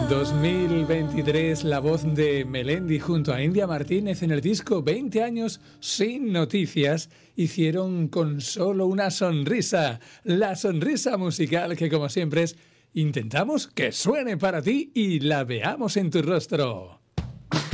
2023, la voz de Melendi junto a India Martínez en el disco 20 años sin noticias hicieron con solo una sonrisa, la sonrisa musical que como siempre intentamos que suene para ti y la veamos en tu rostro.